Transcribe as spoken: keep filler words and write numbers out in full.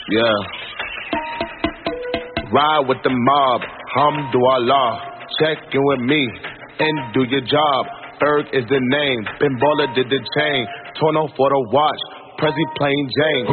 Yeah. Ride with the mob, Hamdulillah. Check in with me and do your job. Berg is the name, Ben Baller did the chain. Tourneau for the watch, Prezi plain Jane.